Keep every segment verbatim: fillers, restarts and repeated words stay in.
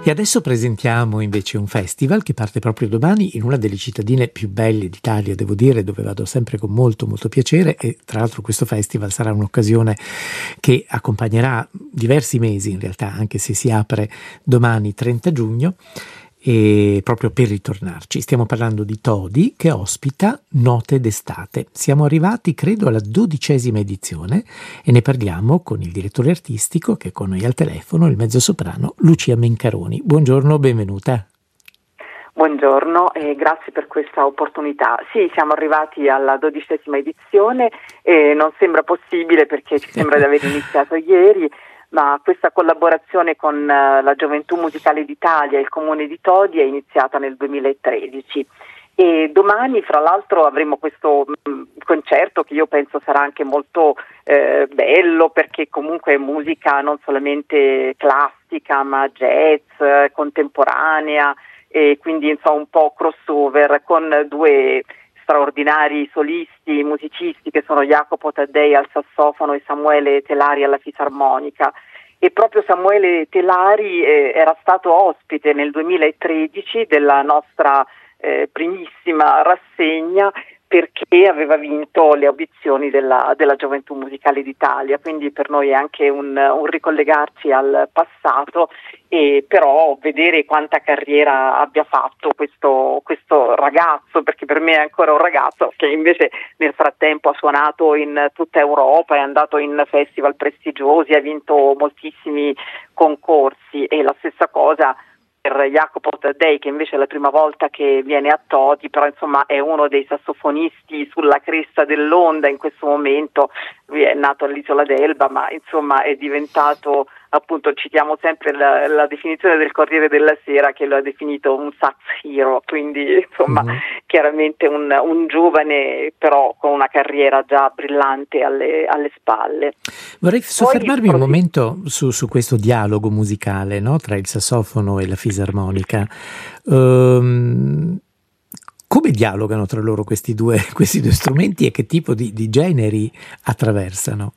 E adesso presentiamo invece un festival che parte proprio domani in una delle cittadine più belle d'Italia, devo dire, dove vado sempre con molto molto piacere, e tra l'altro questo festival sarà un'occasione che accompagnerà diversi mesi in realtà, anche se si apre domani trenta giugno, e proprio per ritornarci. Stiamo parlando di Todi, che ospita Note d'estate. Siamo arrivati, credo, alla dodicesima edizione e ne parliamo con il direttore artistico, che è con noi al telefono, il mezzosoprano Lucia Mencaroni. Buongiorno, benvenuta. Buongiorno e grazie per questa opportunità. Sì, siamo arrivati alla dodicesima edizione e non sembra possibile perché ci sembra di aver iniziato ieri, ma questa collaborazione con uh, la Gioventù Musicale d'Italia e il Comune di Todi è iniziata nel duemilatredici e domani fra l'altro avremo questo mh, concerto che io penso sarà anche molto eh, bello, perché comunque è musica non solamente classica ma jazz, eh, contemporanea, e quindi insomma un po' crossover con due straordinari solisti, musicisti che sono Jacopo Taddei al sassofono e Samuele Telari alla fisarmonica. E proprio Samuele Telari eh, era stato ospite nel duemilatredici della nostra eh, primissima rassegna, perché aveva vinto le audizioni della, della Gioventù Musicale d'Italia, quindi per noi è anche un, un ricollegarci al passato, e però vedere quanta carriera abbia fatto questo, questo ragazzo, perché per me è ancora un ragazzo, che invece nel frattempo ha suonato in tutta Europa, è andato in festival prestigiosi, ha vinto moltissimi concorsi, e la stessa cosa per Jacopo Taddei, che invece è la prima volta che viene a Todi, però insomma è uno dei sassofonisti sulla cresta dell'onda in questo momento. Lui è nato all'Isola d'Elba, ma insomma è diventato, appunto, citiamo sempre la, la definizione del Corriere della Sera, che lo ha definito un sax hero, quindi insomma mm-hmm. chiaramente un, un giovane però con una carriera già brillante alle, alle spalle. Vorrei soffermarmi Poi, un momento su, su questo dialogo musicale, no? Tra il sassofono e la fisarmonica. Um, come dialogano tra loro questi due, questi due strumenti, e che tipo di, di generi attraversano?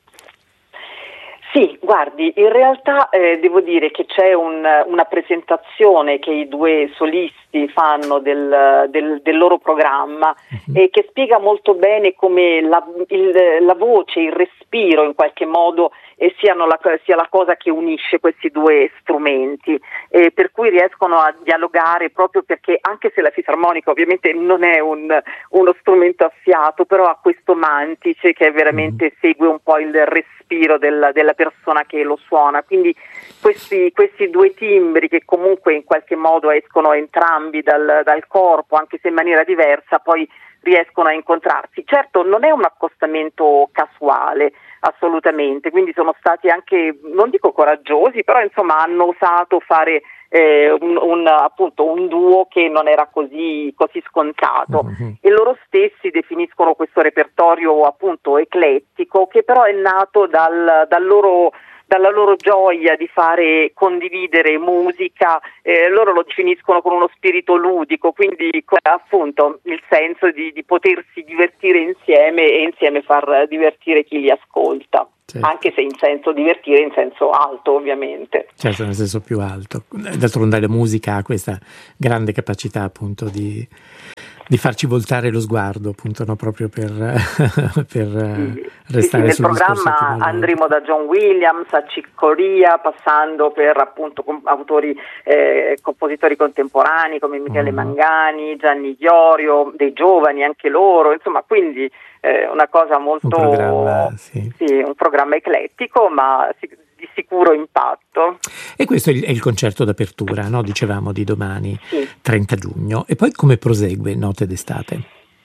Sì, guardi, in realtà eh, devo dire che c'è un, una presentazione che i due solisti fanno del, del, del loro programma uh-huh. e che spiega molto bene come la, il, la voce, il respiro in qualche modo eh, siano la, sia la cosa che unisce questi due strumenti, eh, per cui riescono a dialogare, proprio perché anche se la fisarmonica ovviamente non è un, uno strumento a fiato, però ha questo mantice che veramente uh-huh. segue un po' il respiro della, della persona che lo suona, quindi questi, questi due timbri che comunque in qualche modo escono entrambi dal, dal corpo, anche se in maniera diversa, poi riescono a incontrarsi. Certo, non è un accostamento casuale, assolutamente, quindi sono stati anche, non dico coraggiosi, però insomma hanno osato fare eh, un, un, appunto un duo che non era così, così scontato, mm-hmm. e loro stessi definiscono questo repertorio appunto eclettico, che però è nato dal, dal loro dalla loro gioia di fare condividere musica, eh, loro lo definiscono con uno spirito ludico, quindi con, appunto il senso di, di potersi divertire insieme e insieme far divertire chi li ascolta. Certo. Anche se in senso divertire in senso alto, ovviamente. Certo, nel senso più alto. D'altronde la musica ha questa grande capacità appunto di, di farci voltare lo sguardo, appunto, no? Proprio per, per sì. restare sì, sì, sul nel programma andremo da John Williams a Chick Corea, passando per appunto com- autori, eh, compositori contemporanei come Michele mm. Mangani, Gianni Iorio, dei giovani anche loro, insomma, quindi eh, una cosa molto un programma, sì. Sì, un programma eclettico, ma si- di sicuro impatto. E questo è il, è il concerto d'apertura, no? Dicevamo, di domani, sì. trenta giugno. E poi come prosegue Note d'estate?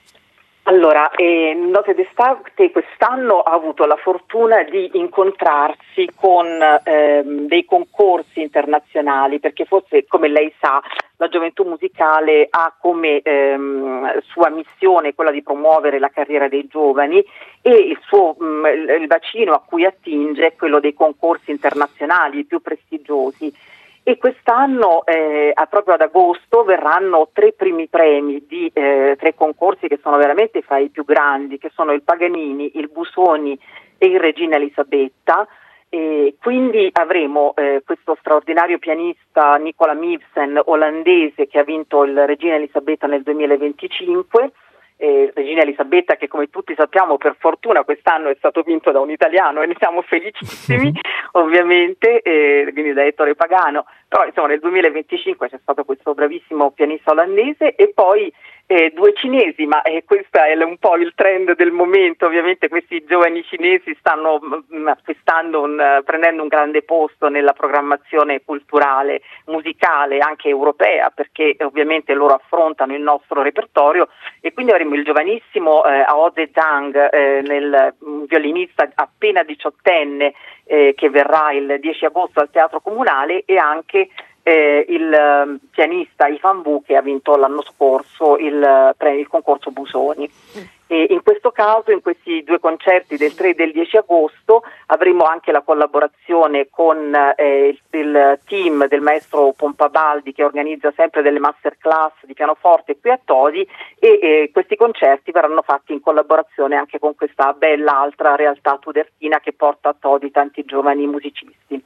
Allora, eh, Note d'estate quest'anno ha avuto la fortuna di incontrarsi con ehm, dei concorsi internazionali, perché forse, come lei sa, la Gioventù Musicale ha come ehm, sua missione quella di promuovere la carriera dei giovani, e il suo mh, il bacino a cui attinge è quello dei concorsi internazionali più prestigiosi. E quest'anno, eh, proprio ad agosto, verranno tre primi premi di eh, tre concorsi che sono veramente fra i più grandi, che sono il Paganini, il Busoni e il Regina Elisabetta, E quindi avremo eh, questo straordinario pianista Nicola Mivsen, olandese, che ha vinto il Regina Elisabetta nel duemilaventicinque. Eh, Regina Elisabetta che, come tutti sappiamo, per fortuna quest'anno è stato vinto da un italiano e ne siamo felicissimi, ovviamente, eh, quindi da Ettore Pagano. Però insomma nel duemilaventicinque c'è stato questo bravissimo pianista olandese e poi eh, due cinesi, ma eh, questo è un po' il trend del momento. Ovviamente questi giovani cinesi stanno mh, acquistando un, prendendo un grande posto nella programmazione culturale, musicale, anche europea, perché ovviamente loro affrontano il nostro repertorio, e quindi avremo il giovanissimo eh, Aoze Zhang, eh, nel, un violinista appena diciottenne, eh, che verrà il dieci agosto al Teatro Comunale, e anche eh, il eh, pianista Ivan Wu, che ha vinto l'anno scorso il, pre, il concorso Busoni. E in questo caso, in questi due concerti del tre e del dieci agosto, avremo anche la collaborazione con eh, il, il team del maestro Pompabaldi, che organizza sempre delle masterclass di pianoforte qui a Todi, e eh, questi concerti verranno fatti in collaborazione anche con questa bella altra realtà tudertina che porta a Todi tanti giovani musicisti.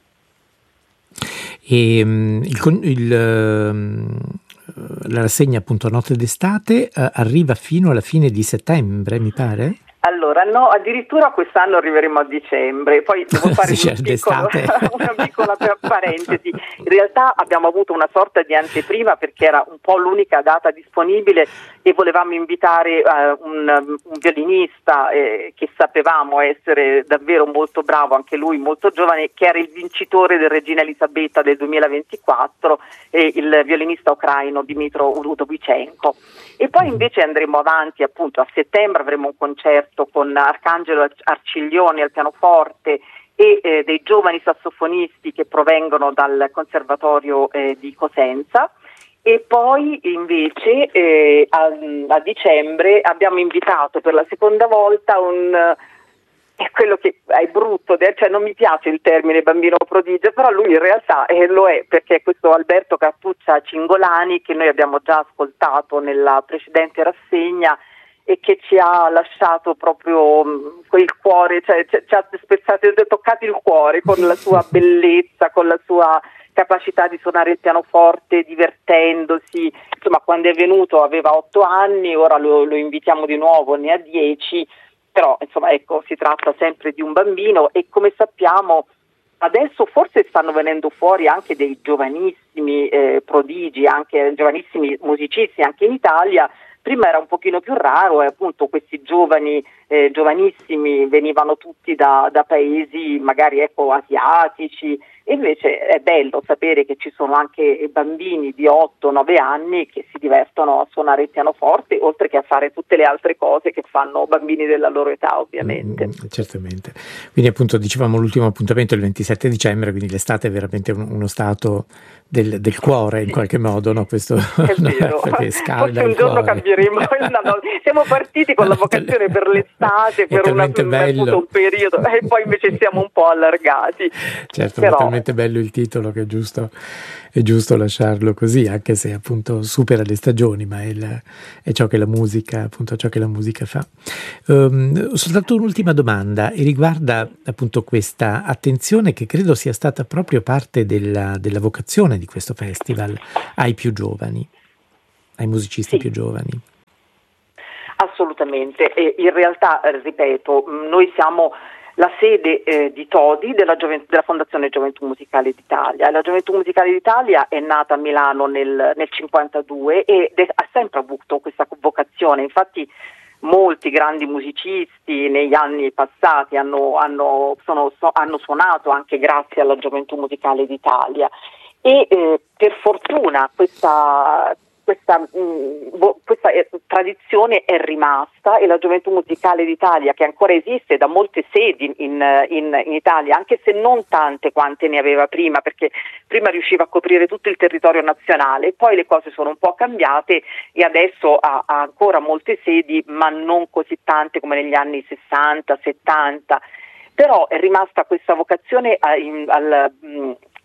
E um, il, il um... la rassegna, appunto, Notte d'estate, eh, arriva fino alla fine di settembre, mi pare? Allora, no, addirittura quest'anno arriveremo a dicembre. Poi devo fare sì, un piccolo, una piccola parentesi. In realtà abbiamo avuto una sorta di anteprima, perché era un po' l'unica data disponibile e volevamo invitare uh, un, un violinista eh, che sapevamo essere davvero molto bravo, anche lui molto giovane, che era il vincitore del Regina Elisabetta del duemilaventiquattro, e il violinista ucraino Dmitro Udovichenko. E poi invece andremo avanti, appunto, a settembre avremo un concerto con Arcangelo Arciglioni al pianoforte e eh, dei giovani sassofonisti che provengono dal Conservatorio eh, di Cosenza. E poi invece eh, a, a dicembre abbiamo invitato per la seconda volta un... è quello che è brutto, cioè non mi piace il termine bambino prodigio, però lui in realtà eh, lo è, perché è questo Alberto Cartuccia Cingolani, che noi abbiamo già ascoltato nella precedente rassegna e che ci ha lasciato proprio mh, quel cuore, cioè ci, ci ha spezzato, toccato il cuore con la sua bellezza, con la sua capacità di suonare il pianoforte divertendosi. Insomma, quando è venuto aveva otto anni, ora lo, lo invitiamo di nuovo, ne ha dieci. Però insomma, ecco, si tratta sempre di un bambino, e come sappiamo adesso forse stanno venendo fuori anche dei giovanissimi eh, prodigi, anche giovanissimi musicisti anche in Italia. Prima era un pochino più raro, e appunto questi giovani eh, giovanissimi venivano tutti da, da paesi magari, ecco, asiatici, e invece è bello sapere che ci sono anche bambini di otto nove anni che si divertono a suonare il pianoforte, oltre che a fare tutte le altre cose che fanno bambini della loro età, ovviamente. Mm, certamente. Quindi, appunto, dicevamo, l'ultimo appuntamento è il ventisette dicembre, quindi l'estate è veramente un, uno stato del, del cuore, in qualche modo, no? Questo è vero. Perché scalda forse un il giorno cuore. cambieremo. No, no. Siamo partiti con la vocazione per l'estate, per una, appunto, un periodo, e poi invece siamo un po' allargati. Certo, però... è talmente bello il titolo che è giusto, è giusto lasciarlo così, anche se appunto supera le stagioni, ma è, il, è ciò che la musica, appunto, ciò che la musica fa. Um, soltanto un'ultima domanda, e riguarda appunto questa attenzione che credo sia stata proprio parte della, della vocazione di questo festival ai più giovani, ai musicisti sì. più giovani. Assolutamente, e in realtà, eh, ripeto, noi siamo la sede eh, di Todi della, Giovent- della Fondazione Gioventù Musicale d'Italia. La Gioventù Musicale d'Italia è nata a Milano nel, nel cinquantadue ed è, ha sempre avuto questa vocazione. Infatti molti grandi musicisti negli anni passati hanno, hanno, sono, so, hanno suonato anche grazie alla Gioventù Musicale d'Italia, e eh, per fortuna questa Questa, mh, questa eh, tradizione è rimasta, e la Gioventù Musicale d'Italia, che ancora esiste da molte sedi in, in, in Italia, anche se non tante quante ne aveva prima, perché prima riusciva a coprire tutto il territorio nazionale, poi le cose sono un po' cambiate e adesso ha, ha ancora molte sedi, ma non così tante come negli anni sessanta settanta. Però è rimasta questa vocazione a, in, al mh,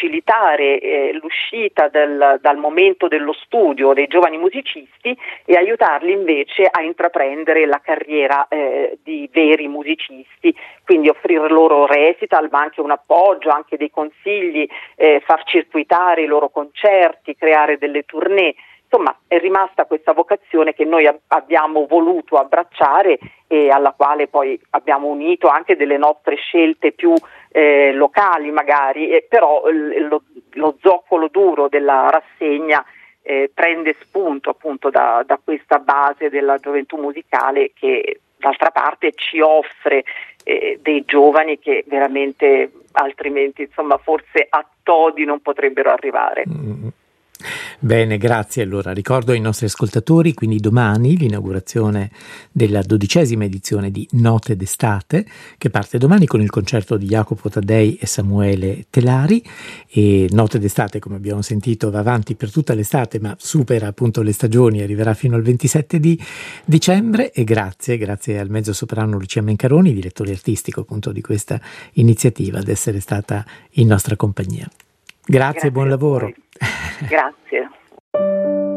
facilitare eh, l'uscita del, dal momento dello studio dei giovani musicisti e aiutarli invece a intraprendere la carriera eh, di veri musicisti, quindi offrire loro recital ma anche un appoggio, anche dei consigli, eh, far circuitare i loro concerti, creare delle tournée. Insomma, è rimasta questa vocazione che noi ab- abbiamo voluto abbracciare e alla quale poi abbiamo unito anche delle nostre scelte più eh, locali magari, eh, però l- lo, lo zoccolo duro della rassegna eh, prende spunto appunto da, da questa base della gioventù musicale che d'altra parte ci offre eh, dei giovani che veramente altrimenti insomma forse a Todi non potrebbero arrivare. Mm. Bene, grazie. Allora ricordo ai nostri ascoltatori quindi domani l'inaugurazione della dodicesima edizione di Note d'estate, che parte domani con il concerto di Jacopo Taddei e Samuele Telari. E Note d'estate, come abbiamo sentito, va avanti per tutta l'estate ma supera appunto le stagioni, arriverà fino al ventisette di dicembre. E grazie, grazie al mezzosoprano Lucia Mencaroni, direttore artistico appunto di questa iniziativa, ad essere stata in nostra compagnia. Grazie, Grazie buon lavoro. Grazie.